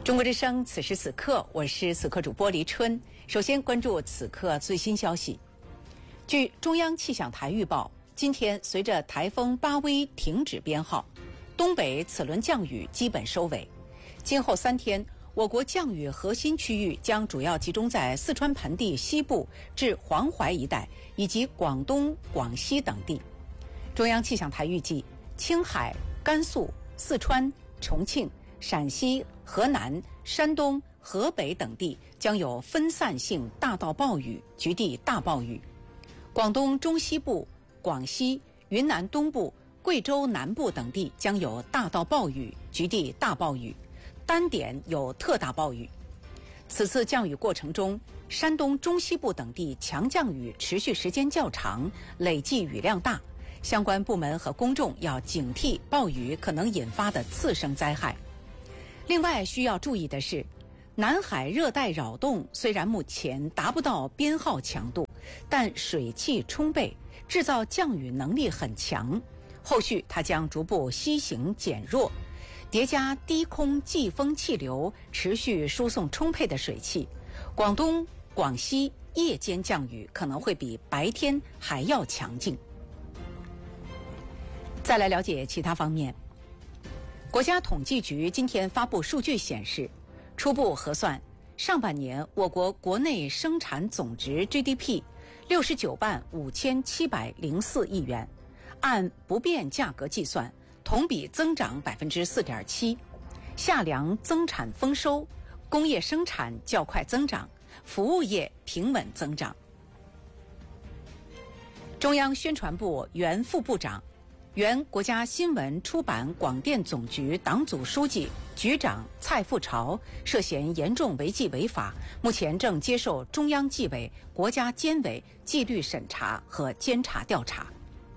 中国之声，此时此刻，我是此刻主播黎春。首先关注此刻最新消息。据中央气象台预报，今天随着台风巴威停止编号，东北此轮降雨基本收尾。今后3天，我国降雨核心区域将主要集中在四川盆地西部至黄淮一带，以及广东、广西等地。中央气象台预计，青海、甘肃、四川、重庆、陕西、河南、山东、河北等地将有分散性大到暴雨、局地大暴雨；广东中西部、广西、云南东部、贵州南部等地将有大到暴雨、局地大暴雨，单点有特大暴雨。此次降雨过程中，山东中西部等地强降雨持续时间较长，累计雨量大，相关部门和公众要警惕暴雨可能引发的次生灾害。另外需要注意的是，南海热带扰动虽然目前达不到编号强度，但水汽充沛，制造降雨能力很强，后续它将逐步西行减弱，叠加低空季风气流持续输送充沛的水汽，广东、广西夜间降雨可能会比白天还要强劲。再来了解其他方面。国家统计局今天发布数据显示，初步核算，上半年我国国内生产总值 GDP 69万5704亿元，按不变价格计算，同比增长 4.7%， 下梁增产丰收，工业生产较快增长，服务业平稳增长。中央宣传部原副部长、原国家新闻出版广电总局党组书记、局长蔡富朝涉嫌严重违纪违法，目前正接受中央纪委、国家监委纪律审查和监察调查。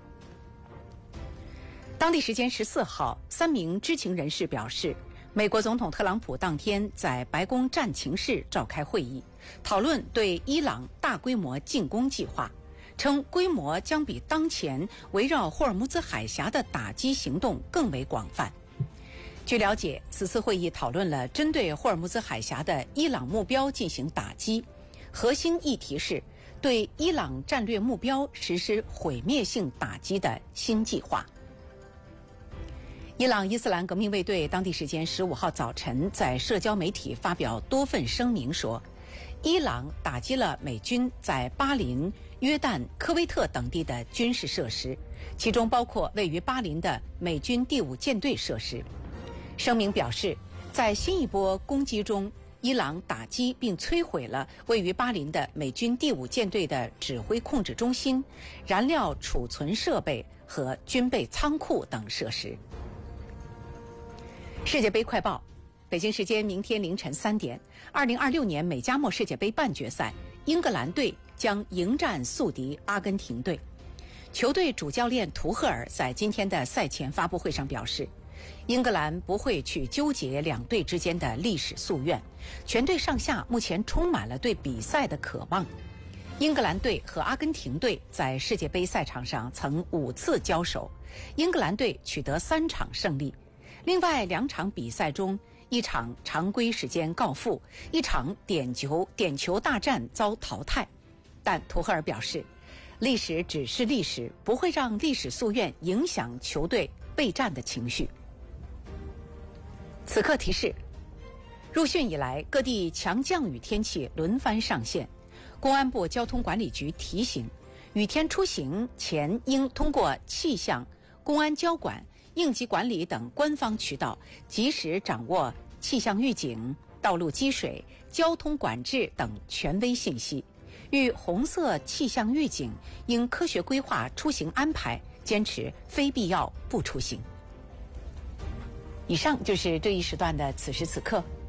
当地时间14号，3名知情人士表示，美国总统特朗普当天在白宫战情室召开会议，讨论对伊朗大规模进攻计划，称规模将比当前围绕霍尔木兹海峡的打击行动更为广泛。据了解，此次会议讨论了针对霍尔木兹海峡的伊朗目标进行打击，核心议题是对伊朗战略目标实施毁灭性打击的新计划。伊朗伊斯兰革命卫队当地时间15号早晨在社交媒体发表多份声明说，伊朗打击了美军在巴林、约旦、科威特等地的军事设施，其中包括位于巴林的美军第5舰队设施。声明表示，在新一波攻击中，伊朗打击并摧毁了位于巴林的美军第5舰队的指挥控制中心、燃料储存设备和军备仓库等设施。世界杯快报，北京时间明天凌晨3点，2026年美加墨世界杯半决赛，英格兰队将迎战宿敌阿根廷队。球队主教练图赫尔在今天的赛前发布会上表示，英格兰不会去纠结两队之间的历史夙愿，全队上下目前充满了对比赛的渴望。英格兰队和阿根廷队在世界杯赛场上曾5次交手，英格兰队取得3场胜利。另外2场比赛中，一场常规时间告负，一场点球大战遭淘汰。但图赫尔表示，历史只是历史，不会让历史夙愿影响球队备战的情绪。此刻提示，入汛以来，各地强降雨天气轮番上线。公安部交通管理局提醒，雨天出行前应通过气象、公安交管、应急管理等官方渠道，及时掌握气象预警、道路积水、交通管制等权威信息。遇红色气象预警，应科学规划出行安排，坚持非必要不出行。以上就是这一时段的此时此刻。